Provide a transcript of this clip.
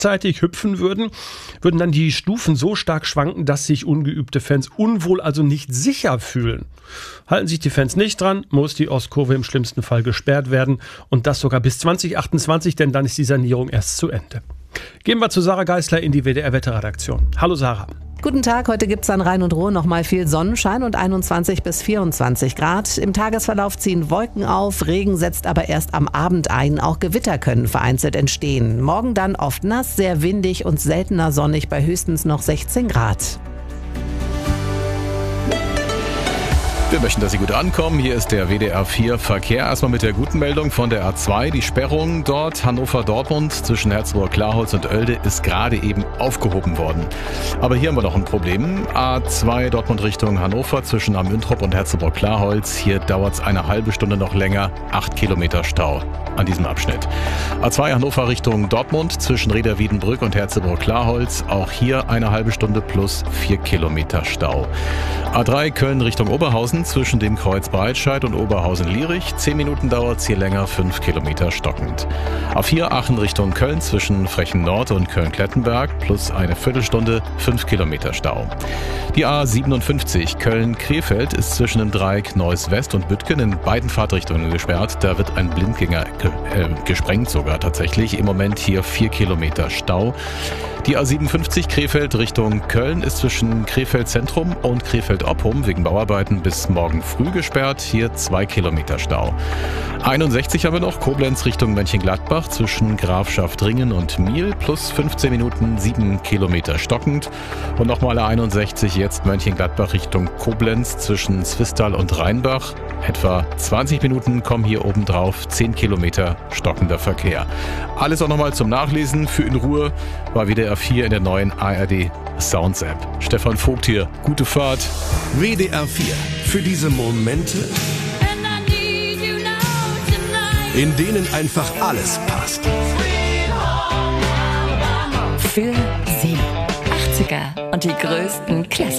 gleichzeitig hüpfen würden dann die Stufen so stark schwanken, dass sich ungeübte Fans unwohl, also nicht sicher fühlen. Halten sich die Fans nicht dran, muss die Ostkurve im schlimmsten Fall gesperrt werden und das sogar bis 2028, denn dann ist die Sanierung erst zu Ende. Gehen wir zu Sarah Geisler in die WDR-Wetterredaktion. Hallo Sarah. Guten Tag, heute gibt's an Rhein und Ruhr nochmal viel Sonnenschein und 21 bis 24 Grad. Im Tagesverlauf ziehen Wolken auf, Regen setzt aber erst am Abend ein. Auch Gewitter können vereinzelt entstehen. Morgen dann oft nass, sehr windig und seltener sonnig bei höchstens noch 16 Grad. Wir möchten, dass Sie gut ankommen. Hier ist der WDR 4 Verkehr. Erstmal mit der guten Meldung von der A2. Die Sperrung dort Hannover-Dortmund zwischen Herzogenbuch-Klaholz und Oelde ist gerade eben aufgehoben worden. Aber hier haben wir noch ein Problem. A2 Dortmund Richtung Hannover zwischen Amüntrop und Herzogenbuch-Klaholz. Hier dauert es eine halbe Stunde noch länger. 8 Kilometer Stau an diesem Abschnitt. A2 Hannover Richtung Dortmund zwischen Rheda-Wiedenbrück und Herzogenbuch-Klaholz. Auch hier eine halbe Stunde plus 4 Kilometer Stau. A3 Köln Richtung Oberhausen zwischen dem Kreuz Breitscheid und Oberhausen-Lierich. 10 Minuten dauert es hier länger, 5 Kilometer stockend. A4 Aachen Richtung Köln zwischen Frechen Nord und Köln-Klettenberg plus eine Viertelstunde, 5 Kilometer Stau. Die A57 Köln-Krefeld ist zwischen dem Dreieck Neuss West und Büttgen in beiden Fahrtrichtungen gesperrt. Da wird ein Blindgänger gesprengt sogar tatsächlich. Im Moment hier 4 Kilometer Stau. Die A57 Krefeld Richtung Köln ist zwischen Krefeld Zentrum und Krefeld Oppum wegen Bauarbeiten bis morgen früh gesperrt. Hier 2 Kilometer Stau. 61 haben wir noch Koblenz Richtung Mönchengladbach zwischen Grafschaftringen und Miel plus 15 Minuten 7 Kilometer stockend. Und nochmal A61 jetzt Mönchengladbach Richtung Koblenz zwischen Zwistal und Rheinbach. Etwa 20 Minuten kommen hier oben drauf, 10 Kilometer stockender Verkehr. Alles auch nochmal zum Nachlesen für in Ruhe war WDR 4 in der neuen ARD Sounds App. Stefan Vogt hier, gute Fahrt. WDR 4, für diese Momente, in denen einfach alles passt. Für Sie 80er und die größten Classics.